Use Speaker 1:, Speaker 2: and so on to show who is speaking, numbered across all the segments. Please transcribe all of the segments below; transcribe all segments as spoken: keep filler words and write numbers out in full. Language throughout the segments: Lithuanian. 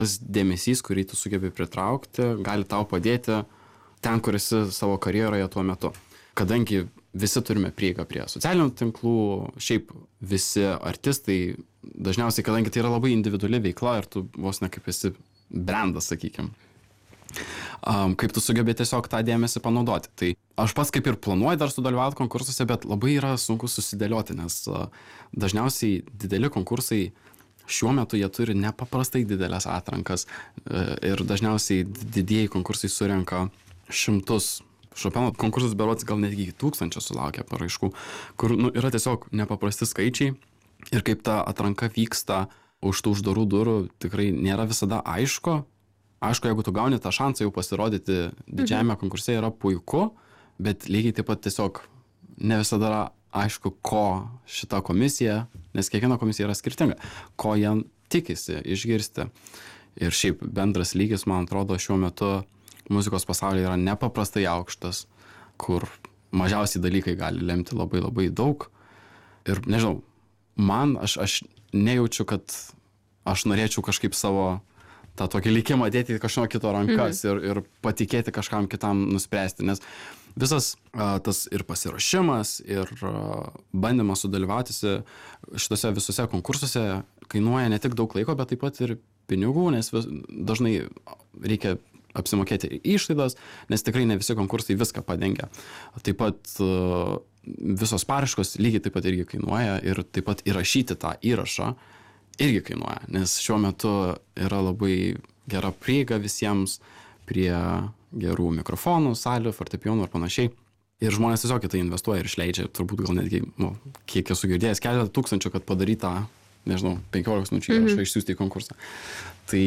Speaker 1: tas dėmesys, kurį tu sugebi pritraukti, gali tau padėti ten, kur esi savo karjeroje tuo metu. Kadangi visi turime prieigą prie socialinių tinklų, šiaip visi artistai, dažniausiai, kadangi tai yra labai individuali veikla ir tu vos ne kaip esi brandas, sakykime, um, kaip tu sugebi tiesiog tą dėmesį panaudoti. Tai aš pats kaip ir planuoju dar sudalyvauti konkursuose, bet labai yra sunku susidėlioti, nes uh, dažniausiai dideli konkursai šiuo metu jie turi nepaprastai didelės atrankas uh, ir dažniausiai didieji konkursai surenka šimtus. Šopeno konkursas berods gal netgi tūkstančio sulaukia paraiškų, kur nu, yra tiesiog nepaprasti skaičiai ir kaip ta atranka vyksta už tų uždarų durų tikrai nėra visada aišku. Aišku, jeigu tu gauni tą šansą jau pasirodyti didžiajame konkurse yra puiku, bet lygiai taip pat tiesiog ne visada yra aišku, ko šita komisija, nes kiekviena komisija yra skirtinga, ko jie tikisi išgirsti. Ir šiaip bendras lygis, man atrodo, šiuo metu muzikos pasaulyje yra nepaprastai aukštas, kur mažiausiai dalykai gali lemti labai labai daug. Ir nežinau, man, aš, aš nejaučiu, kad aš norėčiau kažkaip savo tą tokį likimą dėti į kažkokio kito rankas mhm. ir, ir patikėti kažkam kitam nuspręsti, nes visas a, tas ir pasiruošimas, ir a, bandymas sudalyvauti šitose visose konkursuose kainuoja ne tik daug laiko, bet taip pat ir pinigų, nes vis, dažnai reikia apsimokėti išlaidas, nes tikrai ne visi konkursai viską padengia. Taip pat uh, visos paraiškos lygiai taip pat irgi kainuoja ir taip pat įrašyti tą įrašą irgi kainuoja, nes šiuo metu yra labai gera prieiga visiems prie gerų mikrofonų, salių, fortepijonų ir panašiai. Ir žmonės tiesiog į tai investuoja ir išleidžia, turbūt gal netgi, nu, kiek esu girdėjęs, keletą tūkstančių, kad padarytą, nežinau, penkiolikos minučių įrašą mm-hmm. išsiųsti į konkursą. Tai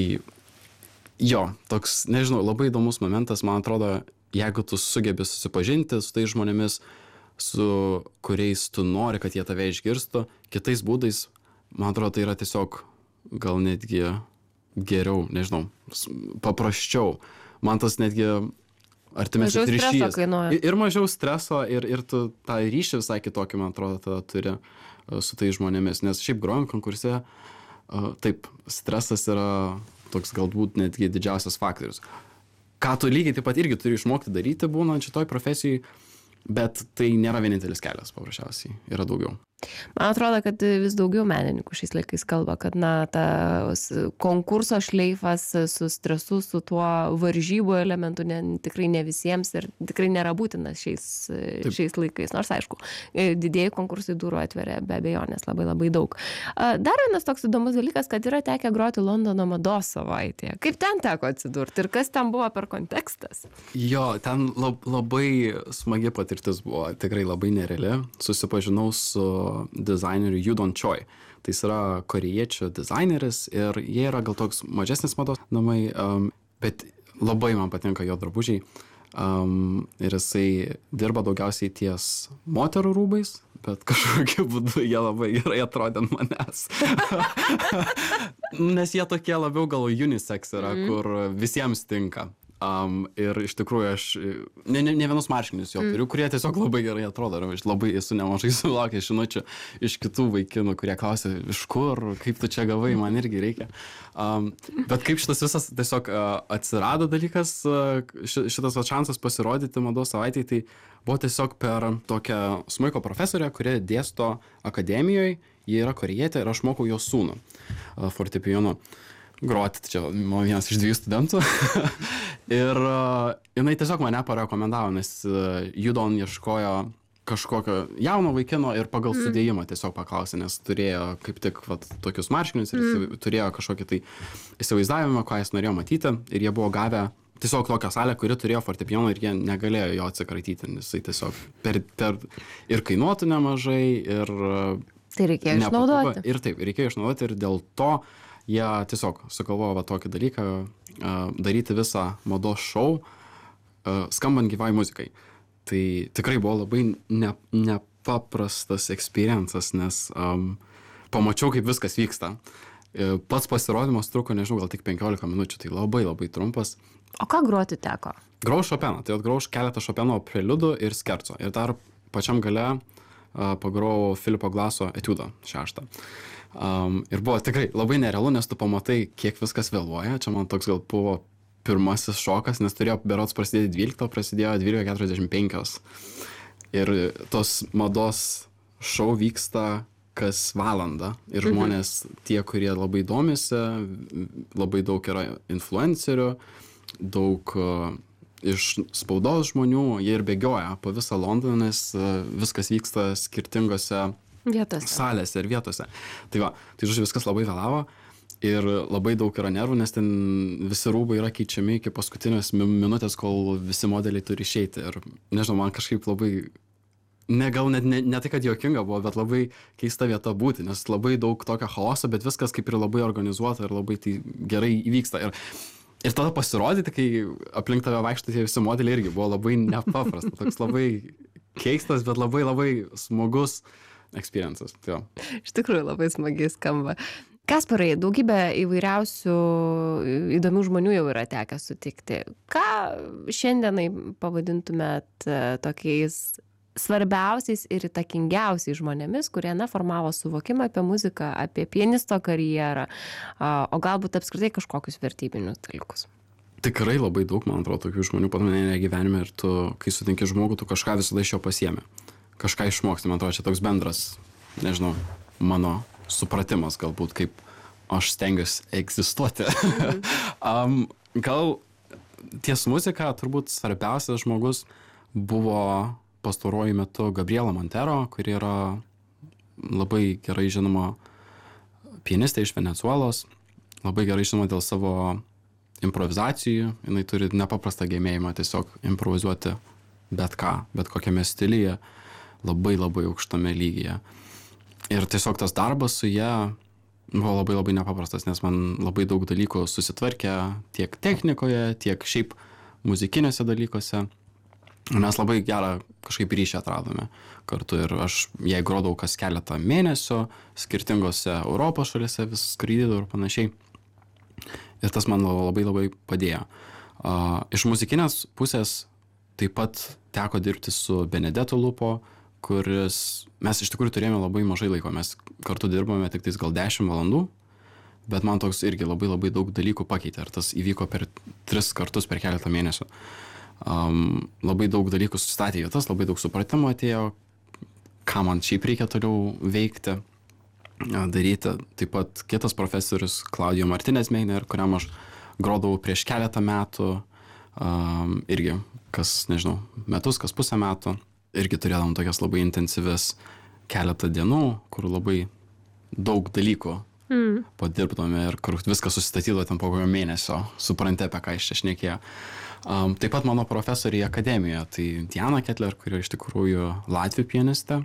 Speaker 1: jo, toks, nežinau, labai įdomus momentas, man atrodo, jeigu tu sugebi susipažinti su tais žmonėmis, su kuriais tu nori, kad jie tave išgirstų, kitais būdais, man atrodo, tai yra tiesiog gal netgi geriau, nežinau, paprasčiau. Man tas netgi artimesnis ryšys. Ir mažiau streso, ir, ir tu tą ryšį visai kitokį, man atrodo, tada turi su tais žmonėmis. Nes šiaip grojant konkurse, taip, stresas yra toks galbūt netgi didžiausias faktorius. Ką tu lygiai taip pat irgi turi išmokti daryti, būnant šitoj profesijai, bet tai nėra vienintelis kelias, paprasčiausiai, yra daugiau.
Speaker 2: Man atrodo, kad vis daugiau menininkų šiais laikais kalba, kad na, tas konkurso šleifas su stresu, su tuo varžybų elementu ne, tikrai ne visiems ir tikrai nėra būtinas šiais, šiais laikais. Nors, aišku, didieji konkursai durų atveria be abejonės labai labai daug. Dar vienas toks įdomus dalykas, kad yra tekę groti Londono mados savaitėje. Kaip ten teko atsidurti ir kas ten buvo per kontekstas?
Speaker 1: Jo, ten lab, labai smagi patirtis buvo, tikrai labai nereali. Susipažinau su dizaineriu Yudon Choi. Tai jis yra korėjiečių dizaineris ir jie yra gal toks mažesnis mados namai, um, bet labai man patinka jo drabužiai. Um, ir jisai dirba daugiausiai ties moterų rūbais, bet kažkokiu būdu jie labai gerai atrodė ant manęs. Nes jie tokie labiau gal unisex yra, mm. kur visiems tinka. Um, ir iš tikrųjų aš ne, ne, ne vienus marškinius jo turiu, mm. kurie tiesiog labai gerai atrodo. Ir aš labai esu nemažai sulaukęs žinučių iš kitų vaikinų, kurie klausia, iš kur, kaip tu čia gavai, man irgi reikia. Um, bet kaip šitas visas tiesiog uh, atsirado dalykas, uh, šitas šansas pasirodyti mados savaitėje, tai buvo tiesiog per tokią smuiko profesorę, kuri dėsto akademijoje, jie yra korėjietė ir aš mokau jos sūnų uh, fortepijonu groti, čia mano vienas iš dviejų studentų. Ir uh, jinai tiesiog mane parekomendavo, nes uh, Yudon ieškojo kažkokio jauno vaikino ir pagal mm. sudėjimą tiesiog paklausė, nes turėjo kaip tik vat, tokius marškinius ir mm. turėjo kažkokį tai įsivaizdavimą, ką jis norėjo matyti. Ir jie buvo gavę tiesiog tokią salę, kuri turėjo fortepijoną ir jie negalėjo jo atsikratyti, nes jisai tiesiog per, per ir kainuotų nemažai ir...
Speaker 2: Tai reikėjo išnaudoti.
Speaker 1: Ir taip, reikėjo išnaudoti ir dėl to jie tiesiog sugalvojo va tokį dalyką, uh, daryti visą mados šou, uh, skambant gyvai muzikai. Tai tikrai buvo labai ne, nepaprastas experiences, nes um, pamačiau, kaip viskas vyksta. Uh, pats pasirodymas truko, nežinau, gal tik penkiolika minučių, tai labai labai trumpas.
Speaker 2: O ką groti teko?
Speaker 1: Grau Šopeną, tai atgrau keletą Šopeno preliudų ir skerco. Ir dar pačiam gale pagrojau Filipo Glaso etiudą šeštą. Um, ir buvo tikrai labai nerealu, nes tu pamatai, kiek viskas vėluoja. Čia man toks gal buvo pirmasis šokas, nes turėjo berods prasidėti dvyliktą, prasidėjo dvylika keturiasdešimt penkios. Ir tos mados šou vyksta kas valandą. Ir žmonės, mhm. tie, kurie labai domisi, labai daug yra influencerių, daug uh, iš spaudos žmonių, jie ir bėgioja po visą Londoną, nes uh, viskas vyksta skirtingose
Speaker 2: vietose.
Speaker 1: Salėse ir vietose. Tai va, tai žodžiu, viskas labai vėlavo ir labai daug yra nervų, nes ten visi rūbai yra keičiami iki paskutinės minutės, kol visi modeliai turi išeiti. Ir nežinau, man kažkaip labai, ne, gal net ne, ne tai, kad juokinga buvo, bet labai keista vieta būti, nes labai daug tokio chaoso, bet viskas kaip ir labai organizuota ir labai tai gerai įvyksta. Ir, ir tada pasirodyti, kai aplink tave vaikšto tie visi modeliai, irgi buvo labai nepaprasta, toks labai keistas, bet labai labai smagus experiences. Tai
Speaker 2: iš tikrųjų labai smagiai skamba. Kasparai, daugybė įvairiausių įdomių žmonių jau yra tekę sutikti. Ką šiandienai pavadintumėt tokiais svarbiausiais ir įtakingiausiais žmonėmis, kurie na, formavo suvokimą apie muziką, apie pianisto karjerą, o galbūt apskritai kažkokius vertybinius dalykus?
Speaker 1: Tikrai labai daug, man atrodo, tokių žmonių pat mane gyvenime ir tu, kai sutinki žmogų, tu kažką visada iš jo pasiemi. Kažką išmoksti, man atrodo, čia toks bendras, nežinau, mano supratimas galbūt, kaip aš stengiuosi egzistuoti. Mhm. um, gal ties muzika turbūt svarbiausias žmogus buvo pastaruoju metu Gabriela Montero, kuri yra labai gerai žinoma pianistė iš Venezuelos, labai gerai žinoma dėl savo improvizacijų, jinai turi nepaprastą gebėjimą tiesiog improvizuoti bet ką, bet kokiame stiliuje, labai labai aukštame lygyje. Ir tiesiog tas darbas su ja buvo labai labai nepaprastas, nes man labai daug dalykų susitvarkė tiek technikoje, tiek šiaip muzikinėse dalykuose. Mes labai gerą kažkaip ryšį atradome kartu ir aš jai grodau kas keletą mėnesių, skirtingose Europos šalyse vis skraidydavau ir panašiai. Ir tas man labai labai padėjo. Uh, iš muzikinės pusės taip pat teko dirbti su Benedetto Lupo, kuris, mes iš tikrųjų turėjome labai mažai laiko, mes kartu dirbome tik tais gal dešimt valandų, bet man toks irgi labai labai daug dalykų pakeitė, ir tas įvyko per tris kartus per keletą mėnesių. Um, labai daug dalykų susistatė vietas, labai daug supratimo atėjo, ką man šiaip reikia toliau veikti, daryti. Taip pat kitas profesorius, Claudio Martinez Meiner, kuriam aš grodavau prieš keletą metų, um, irgi kas, nežinau, metus, kas pusę metų. Irgi turėdam tokias labai intensyves keletą dienų, kur labai daug dalykų mm. padirbdome ir kur viskas susistatydavo ten po kokio mėnesio, supranti, apie ką iš čia šnekėjo. Um, taip pat mano profesoriai akademijoje, tai Diana Kettler, kuri iš tikrųjų latvių pianistė,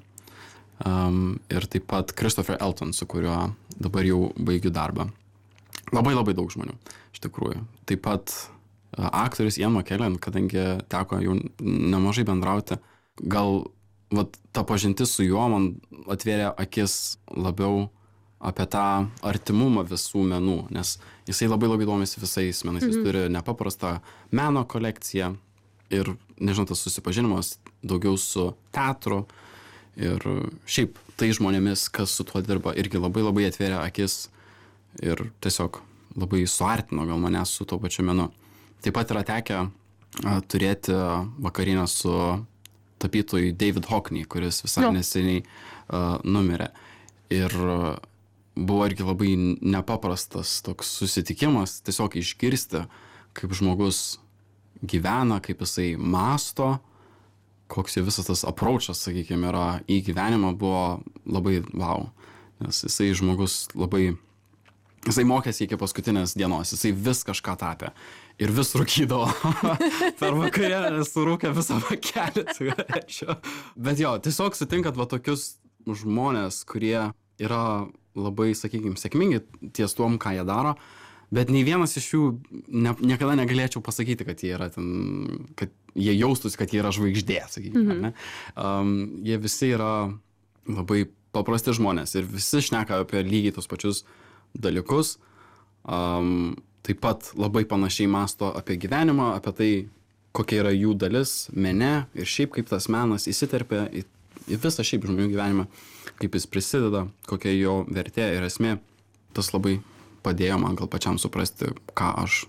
Speaker 1: um, ir taip pat Christopher Elton, su kuriuo dabar jau baigiu darbą. Labai labai daug žmonių, iš tikrųjų. Taip pat uh, aktorius Ian McKellen, kadangi teko jau nemažai bendrauti, gal vat, ta pažintis su juo man atvėrė akis labiau apie tą artimumą visų menų, nes jisai labai labai domisi visais menais, jis turi nepaprastą meno kolekciją ir, nežinau, tas susipažinimas daugiau su teatru ir šiaip tai žmonėmis, kas su tuo dirba, irgi labai labai atvėrė akis ir tiesiog labai suartino gal mane su tuo pačiu menu. Taip pat yra tekę a, turėti vakarinę su tapytojui David Hockney, kuris visai no. neseniai uh, numirė. Ir uh, buvo irgi labai nepaprastas toks susitikimas, tiesiog išgirsti, kaip žmogus gyvena, kaip jisai masto, koks jo visas tas approachas, sakykime, yra į gyvenimą, buvo labai wow. Nes jisai žmogus labai, jisai mokėsi iki paskutinės dienos, jisai vis kažką tapė. Ir vis rūkydavo per vakarėlę, surūkė visą pakelį cigarečių. Bet jo, tiesiog sutinkat va tokius žmonės, kurie yra labai, sakykime, sėkmingi ties tuom, ką jie daro, bet nei vienas iš jų ne, niekada negalėčiau pasakyti, kad jie yra ten, kad jie jaustųsi, kad jie yra žvaigždė, sakykime, mm-hmm. ne? Um, jie visi yra labai paprasti žmonės ir visi šneka apie lygiai tos pačius dalykus. Um, Taip pat labai panašiai masto apie gyvenimą, apie tai, kokia yra jų dalis mene ir šiaip kaip tas menas įsiterpia į į visą šiaip žmonių gyvenimą, kaip jis prisideda, kokia jo vertė ir esmė. Tas labai padėjo man gal pačiam suprasti, ką aš